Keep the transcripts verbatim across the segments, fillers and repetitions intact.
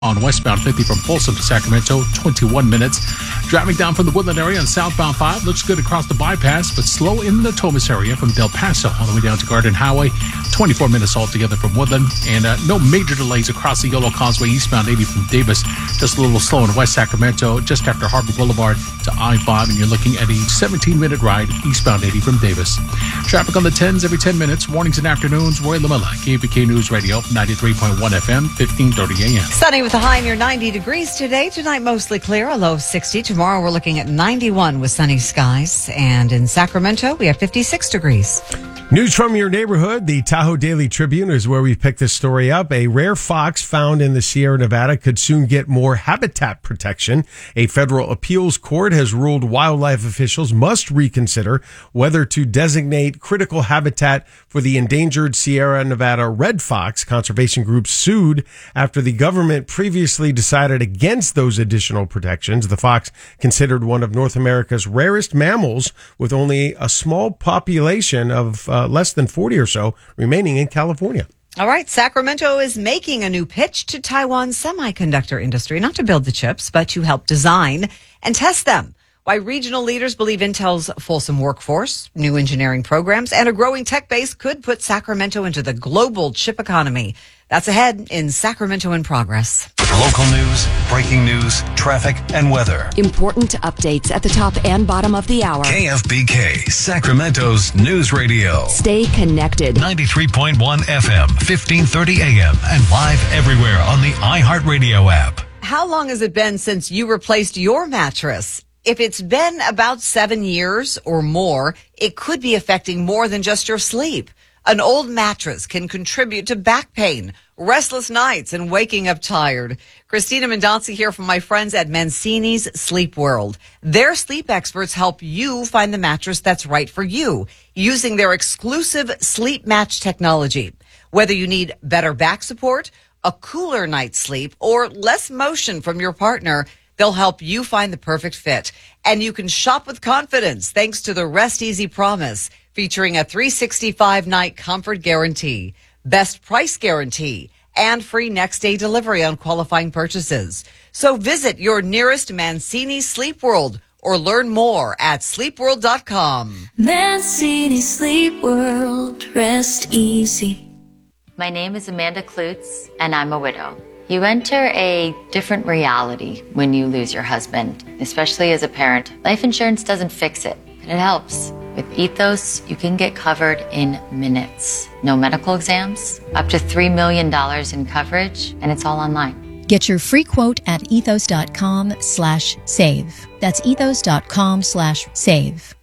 On westbound fifty from Folsom to Sacramento, twenty-one minutes. Driving down from the Woodland area on southbound five, looks good across the bypass, but slow in the Thomas area from Del Paso all the way down to Garden Highway. twenty-four minutes altogether from Woodland, and uh, no major delays across the Yolo Causeway eastbound eighty from Davis. Just a little slow in West Sacramento, just after Harbor Boulevard to I five, and you're looking at a seventeen-minute ride eastbound eighty from Davis. Traffic on the tens every ten minutes, mornings and afternoons. Roy Lamella, K V K News Radio, ninety-three point one F M, fifteen thirty A M. Sunny with a high near ninety degrees today. Tonight, mostly clear, a low of sixty. Tomorrow, we're looking at ninety-one with sunny skies. And in Sacramento, we have fifty-six degrees. News from your neighborhood. The Tahoe Daily Tribune is where we picked this story up. A rare fox found in the Sierra Nevada could soon get more habitat protection. A federal appeals court has ruled wildlife officials must reconsider whether to designate critical habitat for the endangered Sierra Nevada red fox. Conservation groups sued after the government previously decided against those additional protections. The fox, considered one of North America's rarest mammals, with only a small population of uh, less than forty or so remaining in California. All right. Sacramento is making a new pitch to Taiwan's semiconductor industry, not to build the chips, but to help design and test them. Why regional leaders believe Intel's fulsome workforce, new engineering programs, and a growing tech base could put Sacramento into the global chip economy. That's ahead in Sacramento in Progress. Local news, breaking news, traffic, and weather. Important updates at the top and bottom of the hour. K F B K, Sacramento's news radio. Stay connected. ninety-three point one F M, fifteen thirty A M, and live everywhere on the iHeartRadio app. How long has it been since you replaced your mattress? If it's been about seven years or more, it could be affecting more than just your sleep. An old mattress can contribute to back pain, restless nights, and waking up tired. Christina Mendonça here from my friends at Mancini's Sleep World. Their sleep experts help you find the mattress that's right for you using their exclusive Sleep Match technology. Whether you need better back support, a cooler night's sleep, or less motion from your partner, they'll help you find the perfect fit. And you can shop with confidence thanks to the Rest Easy Promise, featuring a three sixty-five night comfort guarantee, best price guarantee, and free next day delivery on qualifying purchases. So visit your nearest Mancini Sleep World or learn more at sleep world dot com. Mancini Sleep World, rest easy. My name is Amanda Klutz, and I'm a widow. You enter a different reality when you lose your husband, especially as a parent. Life insurance doesn't fix it, but it helps. With Ethos, you can get covered in minutes. No medical exams, up to three million dollars in coverage, and it's all online. Get your free quote at ethos.com slash save. That's ethos.com slash save.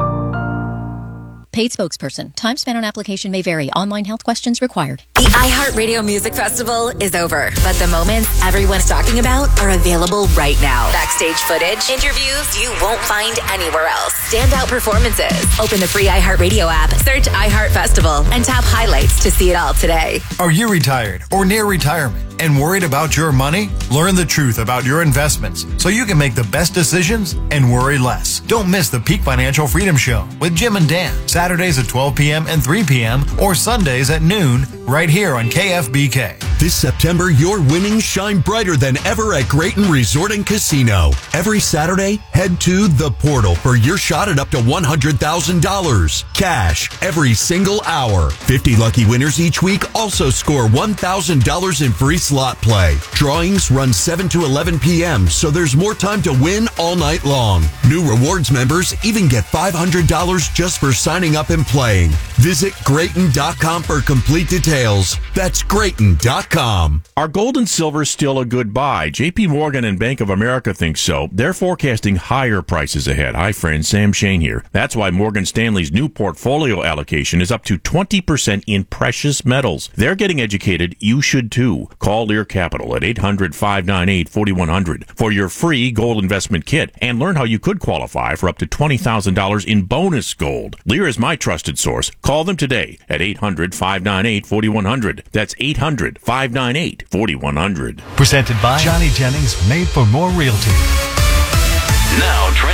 Paid spokesperson. Time spent on application may vary. Online health questions required. The iHeartRadio Music Festival is over, but the moments everyone's talking about are available right now. Backstage footage, interviews you won't find anywhere else. Standout performances. Open the free iHeartRadio app, search iHeart Festival, and tap highlights to see it all today. Are you retired or near retirement and worried about your money? Learn the truth about your investments so you can make the best decisions and worry less. Don't miss the Peak Financial Freedom Show with Jim and Dan. Saturdays at twelve p.m. and three p.m. or Sundays at noon right here on K F B K. This September, your winnings shine brighter than ever at Grayton Resort and Casino. Every Saturday, head to The Portal for your shot at up to one hundred thousand dollars. Cash every single hour. fifty lucky winners each week also score one thousand dollars in free slot play. Drawings run seven to eleven p.m., so there's more time to win all night long. New rewards members even get five hundred dollars just for signing up and playing. Visit Grayton dot com for complete details. That's Grayton dot com. Are gold and silver still a good buy? J P Morgan and Bank of America think so. They're forecasting higher prices ahead. Hi, friend. Sam Shane here. That's why Morgan Stanley's new portfolio allocation is up to twenty percent in precious metals. They're getting educated. You should too. Call Lear Capital at eight hundred, five nine eight, four one zero zero for your free gold investment kit and learn how you could qualify for up to twenty thousand dollars in bonus gold. Lear is my trusted source. Call them today at eight hundred, five nine eight, four one zero zero. That's eight hundred, five nine eight, four one zero zero. Presented by Johnny Jennings, made for more realty. Now trending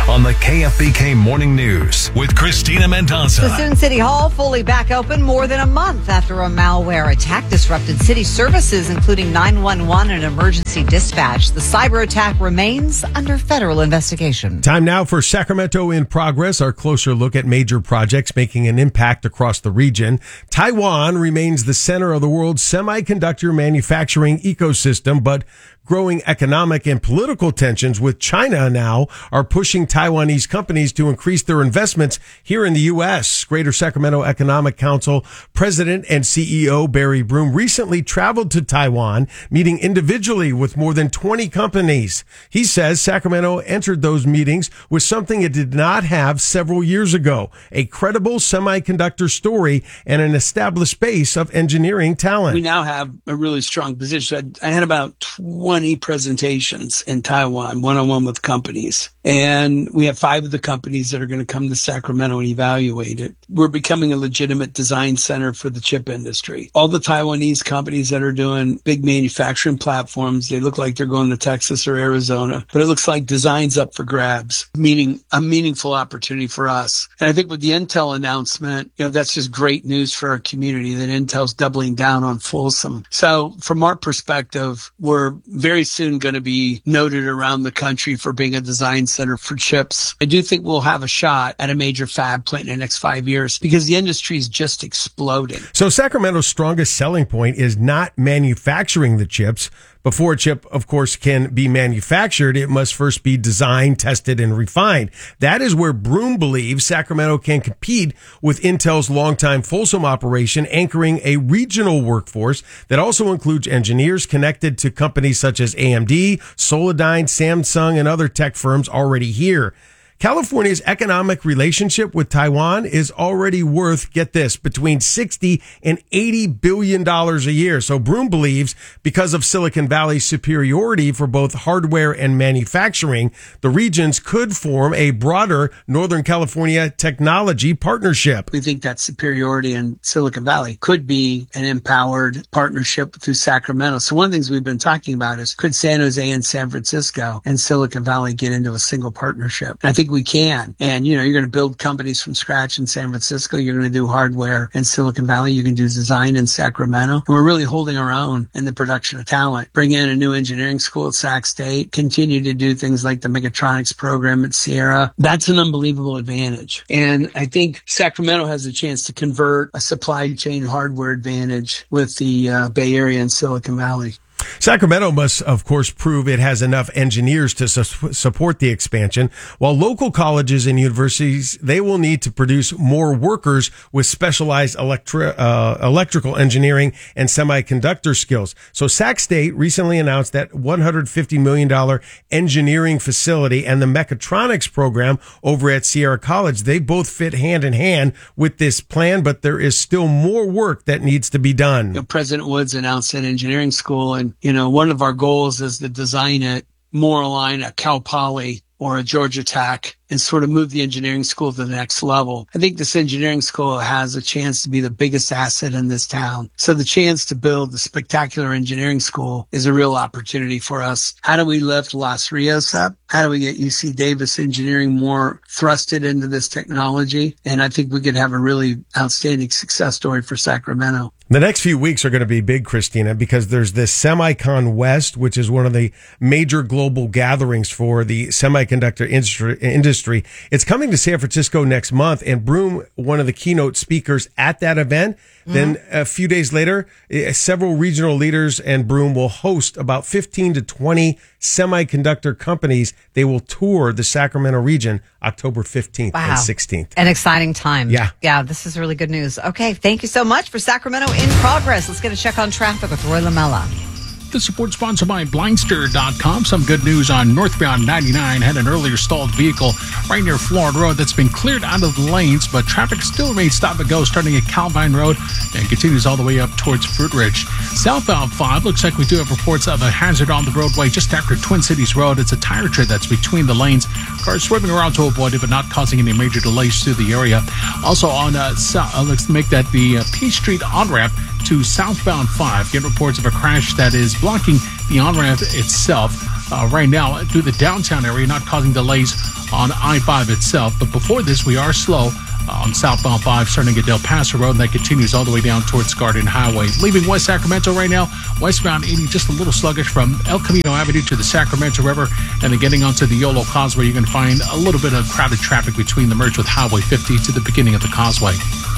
on the K F B K Morning News with Christina Mendoza. Sassoon City Hall fully back open more than a month after a malware attack disrupted city services, including nine one one and emergency dispatch. The cyber attack remains under federal investigation. Time now for Sacramento in Progress, our closer look at major projects making an impact across the region. Taiwan remains the center of the world's semiconductor manufacturing ecosystem, but growing economic and political tensions with China now are pushing Taiwanese companies to increase their investments here in the U S. Greater Sacramento Economic Council President and C E O Barry Broom recently traveled to Taiwan, meeting individually with more than twenty companies. He says Sacramento entered those meetings with something it did not have several years ago, a credible semiconductor story and an established base of engineering talent. We now have a really strong position. I had about twenty presentations in Taiwan, one-on-one with companies. And we have five of the companies that are going to come to Sacramento and evaluate it. We're becoming a legitimate design center for the chip industry. All the Taiwanese companies that are doing big manufacturing platforms, they look like they're going to Texas or Arizona, but it looks like design's up for grabs, meaning a meaningful opportunity for us. And I think with the Intel announcement, you know, that's just great news for our community that Intel's doubling down on Folsom. So from our perspective, we're very soon going to be noted around the country for being a design center for chips. I do think we'll have a shot at a major fab plant in the next five years because the industry is just exploding. So Sacramento's strongest selling point is not manufacturing the chips. Before a chip, of course, can be manufactured, it must first be designed, tested, and refined. That is where Broom believes Sacramento can compete with Intel's longtime Folsom operation, anchoring a regional workforce that also includes engineers connected to companies such as A M D, Solidyne, Samsung, and other tech firms already here. California's economic relationship with Taiwan is already worth, get this, between sixty and eighty billion dollars a year. So Broom believes because of Silicon Valley's superiority for both hardware and manufacturing, the regions could form a broader Northern California technology partnership. We think that superiority in Silicon Valley could be an empowered partnership through Sacramento. So one of the things we've been talking about is could San Jose and San Francisco and Silicon Valley get into a single partnership? And I think we can. And, you know, you're going to build companies from scratch in San Francisco. You're going to do hardware in Silicon Valley. You can do design in Sacramento. And we're really holding our own in the production of talent. Bring in a new engineering school at Sac State. Continue to do things like the mechatronics program at Sierra. That's an unbelievable advantage. And I think Sacramento has a chance to convert a supply chain hardware advantage with the uh, Bay Area and Silicon Valley. Sacramento must, of course, prove it has enough engineers to su- support the expansion, while local colleges and universities, they will need to produce more workers with specialized electri- uh, electrical engineering and semiconductor skills. So Sac State recently announced that one hundred fifty million dollars engineering facility and the mechatronics program over at Sierra College, they both fit hand in hand with this plan, but there is still more work that needs to be done. You know, President Woods announced an engineering school, and you know, one of our goals is to design it more aligned a Cal Poly or a Georgia Tech and sort of move the engineering school to the next level. I think this engineering school has a chance to be the biggest asset in this town. So the chance to build the spectacular engineering school is a real opportunity for us. How do we lift Los Rios up? How do we get U C Davis engineering more thrusted into this technology? And I think we could have a really outstanding success story for Sacramento. The next few weeks are going to be big, Christina, because there's this Semicon West, which is one of the major global gatherings for the semiconductor industry. industry. It's coming to San Francisco next month, and Broom, one of the keynote speakers at that event. Mm-hmm. Then a few days later, several regional leaders and Broom will host about fifteen to twenty semiconductor companies. They will tour the Sacramento region October fifteenth wow. and sixteenth. An exciting time. Yeah. Yeah, this is really good news. Okay, thank you so much for Sacramento in Progress. Let's get a check on traffic with Roy Lamella. The support sponsored by Blindster dot com. Some good news on northbound ninety-nine. Had an earlier stalled vehicle right near Florida Road that's been cleared out of the lanes, but traffic still remains stop and go starting at Calvine Road and continues all the way up towards Fruit Ridge. Southbound five, looks like we do have reports of a hazard on the roadway just after Twin Cities Road. It's a tire tread that's between the lanes. Cars swerving around to avoid it, but not causing any major delays through the area. Also on, uh, south, uh let's make that the uh, P Street on-ramp to southbound five. Get reports of a crash that is blocking the on-ramp itself uh, right now through the downtown area, not causing delays on I five itself. But before this, we are slow uh, on southbound five, starting at Del Paso Road, and that continues all the way down towards Garden Highway. Leaving West Sacramento right now, westbound eighty just a little sluggish from El Camino Avenue to the Sacramento River, and then getting onto the Yolo Causeway, you're going to find a little bit of crowded traffic between the merge with Highway fifty to the beginning of the causeway.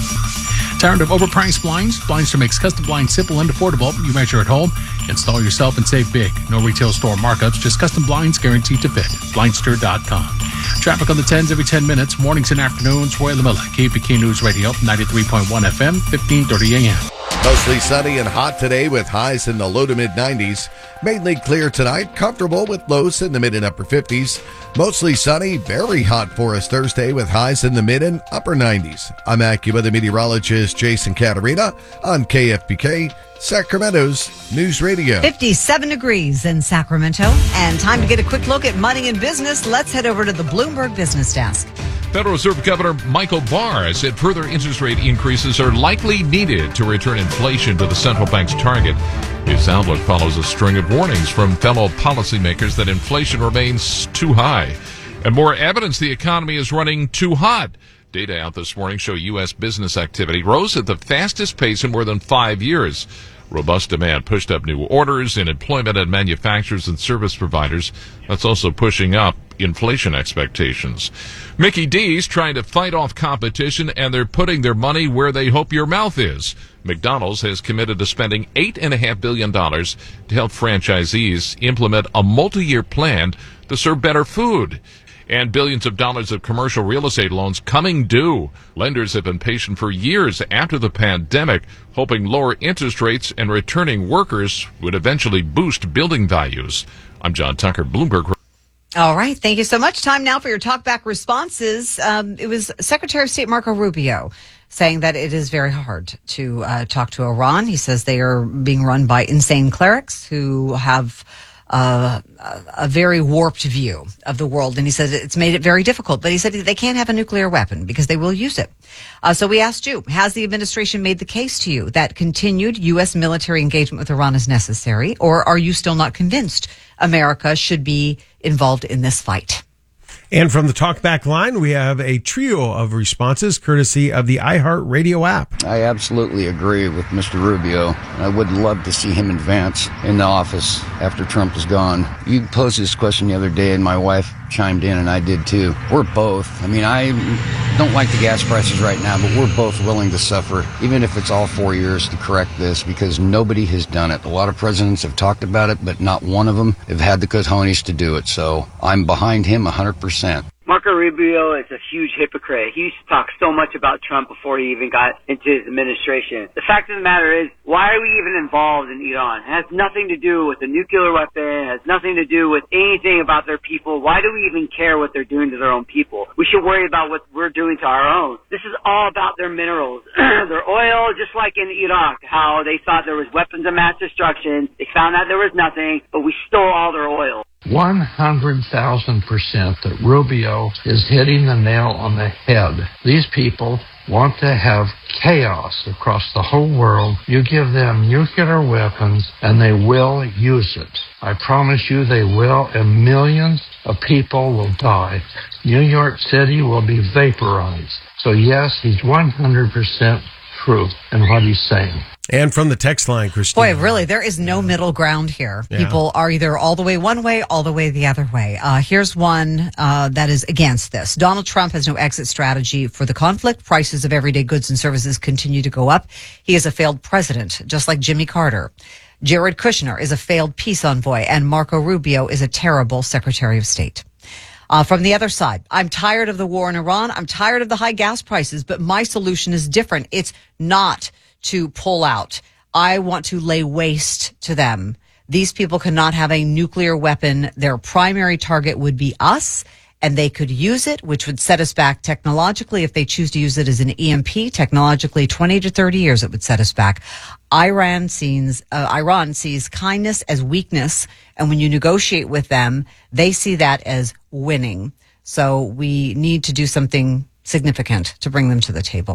Tired of overpriced blinds? Blindster makes custom blinds simple and affordable. You measure at home, install yourself, and save big. No retail store markups, just custom blinds guaranteed to fit. Blindster dot com. Traffic on the tens every ten minutes, mornings and afternoons. Roy LaMilla, K P K News Radio, ninety-three point one F M, fifteen thirty A M. Mostly sunny and hot today with highs in the low to mid nineties. Mainly clear tonight, comfortable with lows in the mid and upper fifties. Mostly sunny, very hot for us Thursday with highs in the mid and upper nineties. I'm AccuWeather meteorologist Jason Caterina on K F B K, Sacramento's News Radio. fifty-seven degrees in Sacramento. And time to get a quick look at money and business. Let's head over to the Bloomberg Business Desk. Federal Reserve Governor Michael Barr said further interest rate increases are likely needed to return inflation to the central bank's target. His outlook follows a string of warnings from fellow policymakers that inflation remains too high, and more evidence the economy is running too hot. Data out this morning show U S business activity rose at the fastest pace in more than five years. Robust demand pushed up new orders in employment and manufacturers and service providers. That's also pushing up inflation expectations. Mickey D's trying to fight off competition, and they're putting their money where they hope your mouth is. McDonald's has committed to spending eight point five billion dollars to help franchisees implement a multi-year plan to serve better food. And billions of dollars of commercial real estate loans coming due. Lenders have been patient for years after the pandemic, hoping lower interest rates and returning workers would eventually boost building values. I'm John Tucker, Bloomberg. All right. Thank you so much. Time now for your talkback responses. Um, it was Secretary of State Marco Rubio saying that it is very hard to uh, talk to Iran. He says they are being run by insane clerics who have Uh, a very warped view of the world. And he said it's made it very difficult. But he said they can't have a nuclear weapon because they will use it. Uh, so we asked you, has the administration made the case to you that continued U S military engagement with Iran is necessary? Or are you still not convinced America should be involved in this fight? And from the Talkback line, we have a trio of responses courtesy of the iHeartRadio app. I absolutely agree with Mister Rubio. I would love to see him advance in the office after Trump is gone. You posed this question the other day, and my wife chimed in, and I did too. We're both. I mean, I don't like the gas prices right now, but we're both willing to suffer, even if it's all four years to correct this, because nobody has done it. A lot of presidents have talked about it, but not one of them have had the cojones to do it. So I'm behind him one hundred percent. Marco Rubio is a huge hypocrite. He used to talk so much about Trump before he even got into his administration. The fact of the matter is, why are we even involved in Iran? It has nothing to do with the nuclear weapon. It has nothing to do with anything about their people. Why do we even care what they're doing to their own people? We should worry about what we're doing to our own. This is all about their minerals, their oil, just like in Iraq, how they thought there was weapons of mass destruction. They found out there was nothing, but we stole all their oil. one hundred thousand percent that Rubio is hitting the nail on the head. These people want to have chaos across the whole world. You give them nuclear weapons and they will use it. I promise you they will, and millions of people will die. New York City will be vaporized. So yes, he's one hundred percent true in what he's saying. And from the text line, Christine. Boy, really, there is no middle ground here. Yeah. People are either all the way one way, all the way the other way. Uh, here's one uh, that is against this. Donald Trump has no exit strategy for the conflict. Prices of everyday goods and services continue to go up. He is a failed president, just like Jimmy Carter. Jared Kushner is a failed peace envoy, and Marco Rubio is a terrible Secretary of State. Uh, from the other side, I'm tired of the war in Iran. I'm tired of the high gas prices, but my solution is different. It's not to pull out. I want to lay waste to them. These people cannot have a nuclear weapon. Their primary target would be us, and they could use it, which would set us back technologically. If they choose to use it as an E M P, technologically, twenty to thirty years, it would set us back. Iran sees, uh, Iran sees kindness as weakness, and when you negotiate with them, they see that as winning. So we need to do something significant to bring them to the table.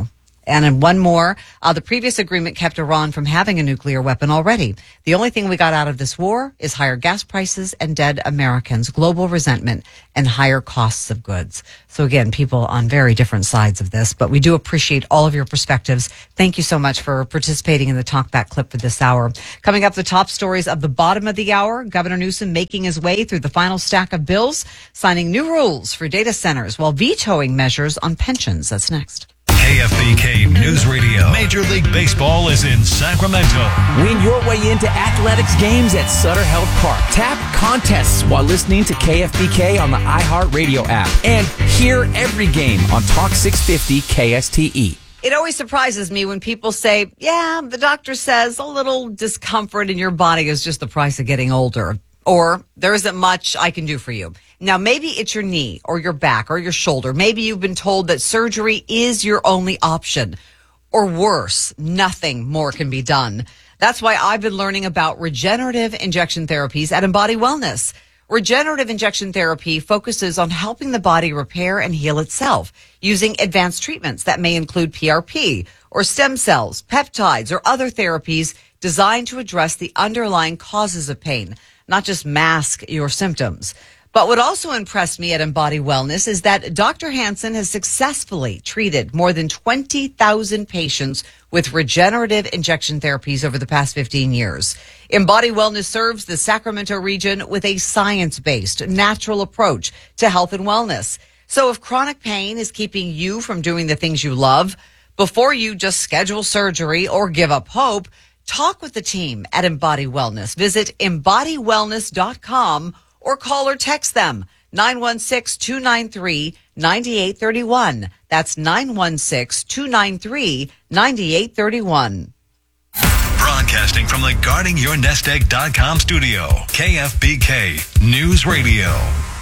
And in one more, uh, the previous agreement kept Iran from having a nuclear weapon already. The only thing we got out of this war is higher gas prices and dead Americans, global resentment, and higher costs of goods. So again, people on very different sides of this, but we do appreciate all of your perspectives. Thank you so much for participating in the Talkback clip for this hour. Coming up, the top stories of the bottom of the hour, Governor Newsom making his way through the final stack of bills, signing new rules for data centers while vetoing measures on pensions. That's next. K F B K News Radio. Major League Baseball is in Sacramento. Win your way into athletics games at Sutter Health Park. Tap contests while listening to K F B K on the iHeartRadio app. And hear every game on Talk six fifty K S T E. It always surprises me when people say, yeah, the doctor says a little discomfort in your body is just the price of getting older. Or there isn't much I can do for you. Now, maybe it's your knee or your back or your shoulder. Maybe you've been told that surgery is your only option. Or worse, nothing more can be done. That's why I've been learning about regenerative injection therapies at Embody Wellness. Regenerative injection therapy focuses on helping the body repair and heal itself using advanced treatments that may include P R P or stem cells, peptides, or other therapies designed to address the underlying causes of pain, not just mask your symptoms. But what also impressed me at Embody Wellness is that Doctor Hansen has successfully treated more than twenty thousand patients with regenerative injection therapies over the past fifteen years. Embody Wellness serves the Sacramento region with a science-based, natural approach to health and wellness. So if chronic pain is keeping you from doing the things you love, before you just schedule surgery or give up hope, talk with the team at Embody Wellness. Visit embody wellness dot com or call or text them nine one six, two nine three, nine eight three one. That's nine one six, two nine three, nine eight three one. Broadcasting from the guarding your nest egg dot com studio, K F B K News Radio.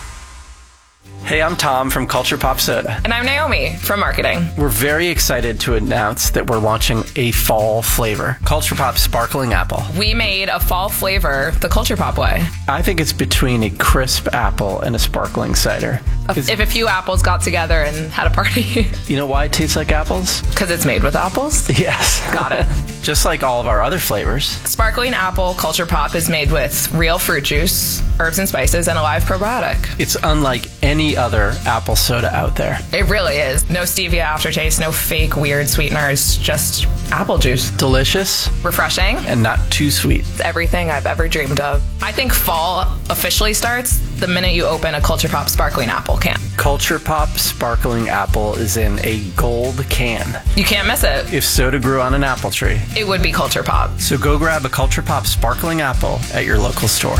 Hey, I'm Tom from Culture Pop Soda. And I'm Naomi from marketing. We're very excited to announce that we're launching a fall flavor, Culture Pop Sparkling Apple. We made a fall flavor the Culture Pop way. I think it's between a crisp apple and a sparkling cider. If a few apples got together and had a party. You know why it tastes like apples? Because it's made with apples? Yes. Got it. Just like all of our other flavors. Sparkling Apple Culture Pop is made with real fruit juice, herbs and spices, and a live probiotic. It's unlike any other apple soda out there. It really is. No stevia aftertaste, no fake weird sweeteners, just apple juice. Delicious. Refreshing. And not too sweet. It's everything I've ever dreamed of. I think fall officially starts the minute you open a Culture Pop Sparkling Apple can. Culture Pop Sparkling Apple is in a gold can. You can't miss it. If soda grew on an apple tree, it would be Culture Pop. So go grab a Culture Pop Sparkling Apple at your local store.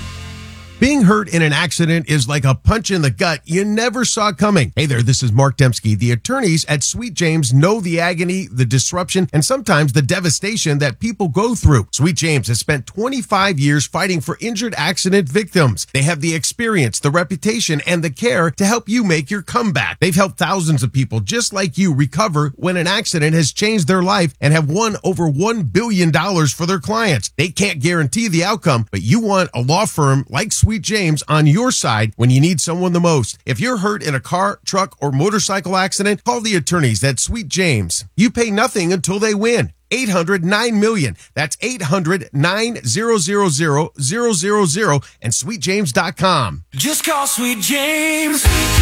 Being hurt in an accident is like a punch in the gut you never saw coming. Hey there, this is Mark Dembski. The attorneys at Sweet James know the agony, the disruption, and sometimes the devastation that people go through. Sweet James has spent twenty-five years fighting for injured accident victims. They have the experience, the reputation, and the care to help you make your comeback. They've helped thousands of people just like you recover when an accident has changed their life and have won over one billion dollars for their clients. They can't guarantee the outcome, but you want a law firm like Sweet Sweet James on your side when you need someone the most. If you're hurt in a car, truck, or motorcycle accident, call the attorneys at Sweet James. You pay nothing until they win. eight hundred nine million. That's eight hundred nine hundred thousand and sweet james dot com. Just call Sweet James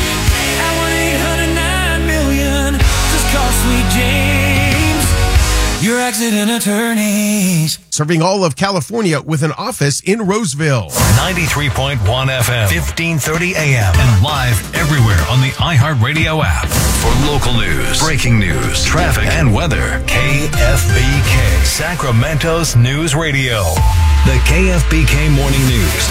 at one eight hundred nine million. Just call Sweet James, your accident attorneys. Serving all of California with an office in Roseville. ninety-three point one F M, fifteen thirty A M, and live everywhere on the iHeartRadio app. For local news, breaking news, traffic, and weather, K F B K, Sacramento's News Radio. The K F B K Morning News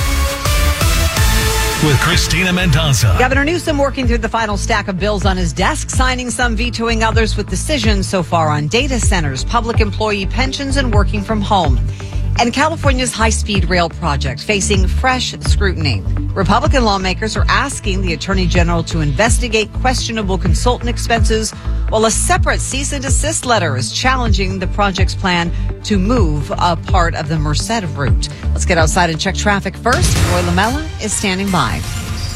with Christina Mendoza. Governor Newsom working through the final stack of bills on his desk, signing some, vetoing others, with decisions so far on data centers, public employee pensions, and working from home. And California's high-speed rail project facing fresh scrutiny. Republican lawmakers are asking the Attorney General to investigate questionable consultant expenses, while a separate cease and desist letter is challenging the project's plan to move a part of the Merced route. Let's get outside and check traffic first. Roy Lamella is standing by.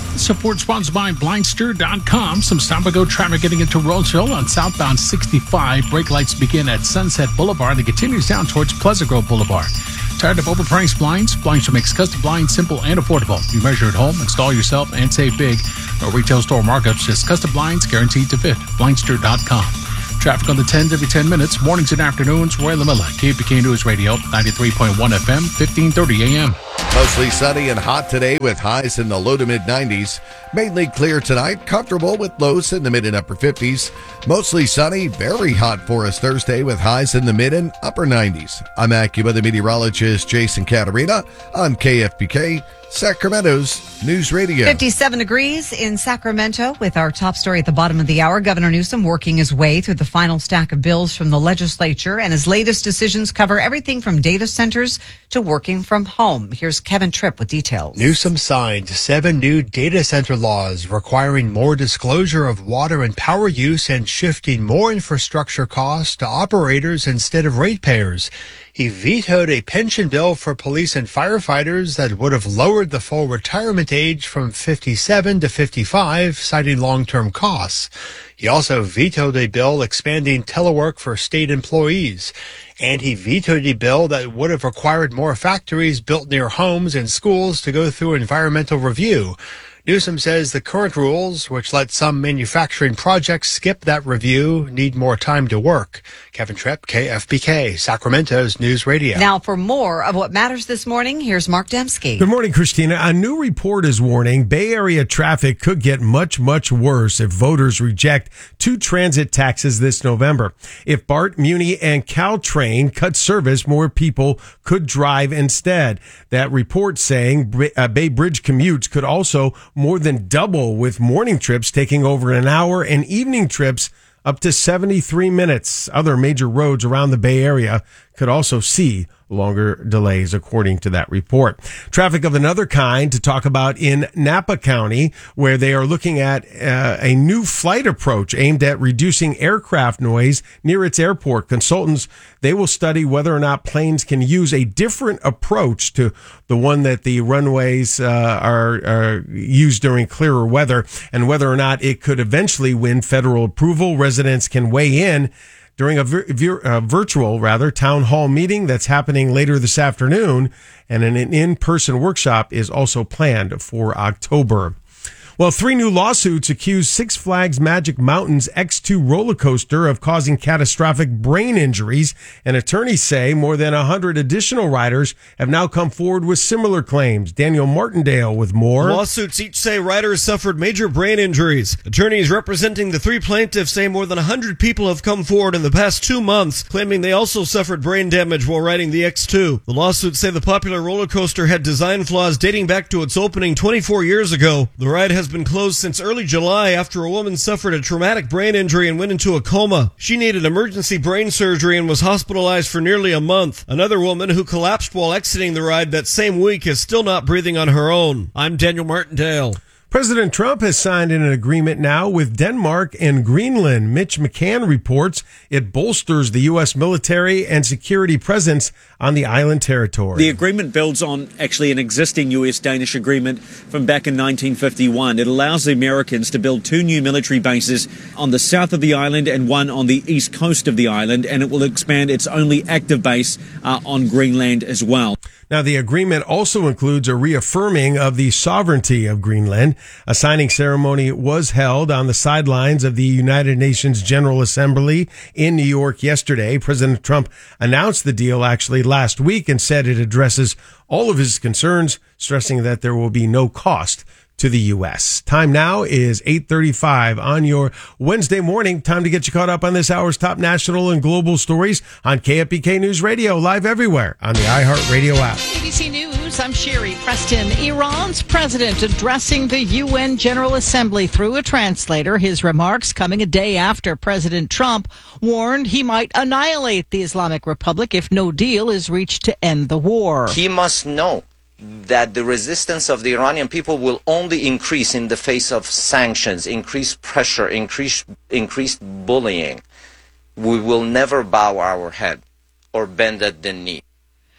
Support sponsored by Blindster dot com. Some stop and go traffic getting into Roseville on southbound sixty-five. Brake lights begin at Sunset Boulevard and continues down towards Pleasant Grove Boulevard. Tired of overpriced blinds? Blindster makes custom blinds simple and affordable. You measure at home, install yourself, and save big. No retail store markups, just custom blinds guaranteed to fit. Blindster dot com. Traffic on the tens every ten minutes, mornings and afternoons. Roy Lamella, K F B K News Radio, ninety-three point one F M, fifteen thirty A M. Mostly sunny and hot today with highs in the low to mid nineties. Mainly clear tonight, comfortable with lows in the mid and upper fifties. Mostly sunny, very hot for us Thursday with highs in the mid and upper nineties. I'm AccuWeather meteorologist Jason Caterina on K F B K, Sacramento's News Radio. fifty-seven degrees in Sacramento with our top story at the bottom of the hour. Governor Newsom working his way through the final stack of bills from the legislature, and his latest decisions cover everything from data centers to working from home. Here's Kevin Tripp with details. Newsom signed seven new data center laws requiring more disclosure of water and power use and shifting more infrastructure costs to operators instead of ratepayers. He vetoed a pension bill for police and firefighters that would have lowered the full retirement age from fifty-seven to fifty-five, citing long-term costs. He also vetoed a bill expanding telework for state employees. And he vetoed a bill that would have required more factories built near homes and schools to go through environmental review. Newsom says the current rules, which let some manufacturing projects skip that review, need more time to work. Kevin Tripp, K F B K, Sacramento's News Radio. Now for more of what matters this morning, here's Mark Dembski. Good morning, Christina. A new report is warning Bay Area traffic could get much, much worse if voters reject two transit taxes this November. If BART, Muni, and Caltrain cut service, more people could drive instead. That report saying Bay Bridge commutes could also more than double, with morning trips taking over an hour and evening trips up to seventy-three minutes. Other major roads around the Bay Area could also see longer delays, according to that report. Traffic of another kind to talk about in Napa County, where they are looking at uh, a new flight approach aimed at reducing aircraft noise near its airport. Consultants, they will study whether or not planes can use a different approach to the one that the runways uh, are, are used during clearer weather, and whether or not it could eventually win federal approval. Residents can weigh in during a vir- vir- uh, virtual, rather, town hall meeting that's happening later this afternoon, and an in-person workshop is also planned for October. Well, three new lawsuits accuse Six Flags Magic Mountain's X two roller coaster of causing catastrophic brain injuries, and attorneys say more than one hundred additional riders have now come forward with similar claims. Daniel Martindale with more. Lawsuits each say riders suffered major brain injuries. Attorneys representing the three plaintiffs say more than one hundred people have come forward in the past two months, claiming they also suffered brain damage while riding the X two. The lawsuits say the popular roller coaster had design flaws dating back to its opening twenty-four years ago. The ride has been closed since early July after a woman suffered a traumatic brain injury and went into a coma. She needed emergency brain surgery and was hospitalized for nearly a month. Another woman who collapsed while exiting the ride that same week is still not breathing on her own. I'm Daniel Martindale. President Trump has signed an agreement now with Denmark and Greenland. Mitch McCann reports it bolsters the U S military and security presence on the island territory. The agreement builds on actually an existing U S-Danish agreement from back in nineteen fifty-one. It allows the Americans to build two new military bases on the south of the island and one on the east coast of the island, and it will expand its only active base uh, on Greenland as well. Now, the agreement also includes a reaffirming of the sovereignty of Greenland. A signing ceremony was held on the sidelines of the United Nations General Assembly in New York yesterday. President Trump announced the deal actually last week and said it addresses all of his concerns, stressing that there will be no cost to the U S. Time now is eight thirty-five on your Wednesday morning. Time to get you caught up on this hour's top national and global stories on K F B K News Radio, live everywhere on the iHeartRadio app. A B C News, I'm Sherry Preston. Iran's president addressing the U N General Assembly through a translator. His remarks coming a day after President Trump warned he might annihilate the Islamic Republic if no deal is reached to end the war. He must know that the resistance of the Iranian people will only increase in the face of sanctions, increased pressure, increased, increased bullying. We will never bow our head or bend at the knee.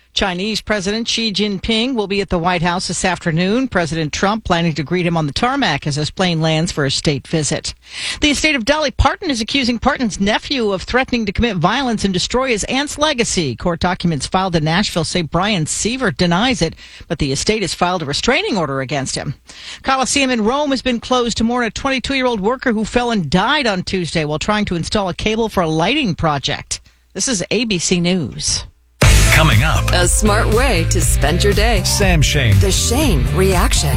Chinese President Xi Jinping will be at the White House this afternoon. President Trump planning to greet him on the tarmac as his plane lands for a state visit. The estate of Dolly Parton is accusing Parton's nephew of threatening to commit violence and destroy his aunt's legacy. Court documents filed in Nashville say Brian Sievert denies it, but the estate has filed a restraining order against him. Coliseum in Rome has been closed to mourn a twenty-two-year-old worker who fell and died on Tuesday while trying to install a cable for a lighting project. This is A B C News. Coming up, a smart way to spend your day. Sam Shane. The Shane Reaction.